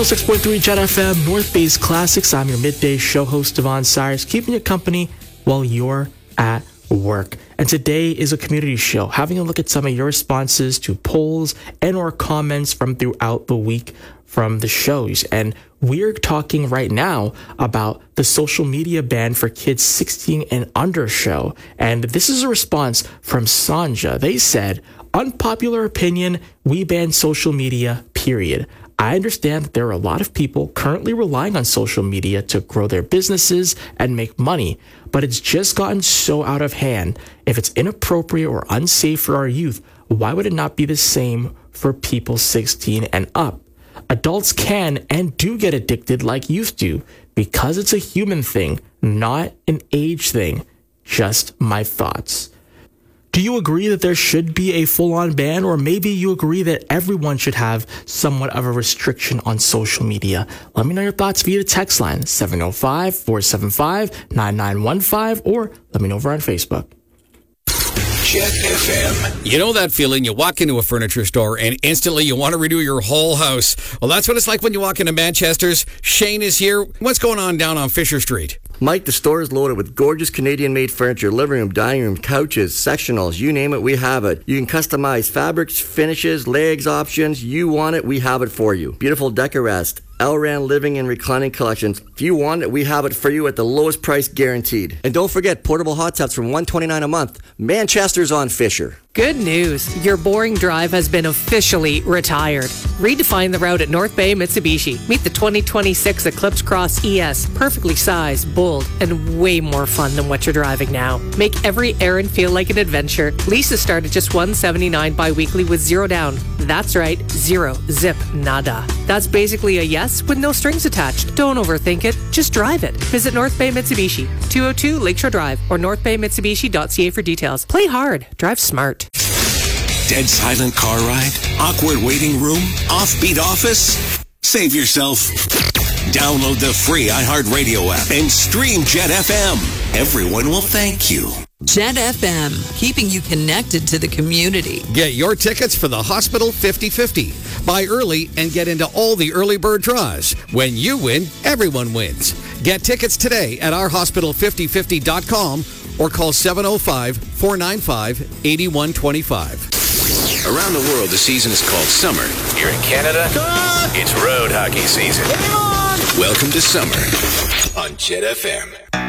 6.3 Jet FM, North Bay's Classics. I'm your midday show host, Devon Cyrus, keeping you company while you're at work. And today is a community show, having a look at some of your responses to polls and or comments from throughout the week from the shows. And we're talking right now about the social media ban for kids 16 and under show. And this is a response from Sanja. They said, unpopular opinion, we ban social media, period. I understand that there are a lot of people currently relying on social media to grow their businesses and make money, but it's just gotten so out of hand. If it's inappropriate or unsafe for our youth, why would it not be the same for people 16 and up? Adults can and do get addicted like youth do because it's a human thing, not an age thing. Just my thoughts. Do you agree that there should be a full-on ban, or maybe you agree that everyone should have somewhat of a restriction on social media? Let me know your thoughts via the text line 705-475-9915, or let me know over on Facebook. Jet FM. You know that feeling? You walk into a furniture store and instantly you want to redo your whole house. Well, that's what it's like when you walk into Manchester's. Shane is here. What's going on down on Fisher Street? Mike, the store is loaded with gorgeous Canadian-made furniture, living room, dining room, couches, sectionals, you name it, we have it. You can customize fabrics, finishes, legs options. You want it, we have it for you. Beautiful Decorest, Elran living and reclining collections. If you want it, we have it for you at the lowest price guaranteed. And don't forget, portable hot tubs from $129 a month. Manchester's on Fisher. Good news. Your boring drive has been officially retired. Redefine the route at North Bay Mitsubishi. Meet the 2026 Eclipse Cross ES. Perfectly sized, bold, and way more fun than what you're driving now. Make every errand feel like an adventure. Leases start at just $179 bi-weekly with zero down. That's right, zero. Zip. Nada. That's basically a yes with no strings attached. Don't overthink it. Just drive it. Visit North Bay Mitsubishi, 202 Lakeshore Drive, or northbaymitsubishi.ca for details. Play hard. Drive smart. Dead silent car ride? Awkward waiting room? Offbeat office? Save yourself. Download the free iHeartRadio app and stream Jet FM. Everyone will thank you. Jet FM, keeping you connected to the community. Get your tickets for the Hospital 50-50. Buy early and get into all the early bird draws. When you win, everyone wins. Get tickets today at ourhospital5050.com or call 705-495-8125. Around the world, the season is called summer. Here in Canada, it's road hockey season. Welcome to summer on Jet FM.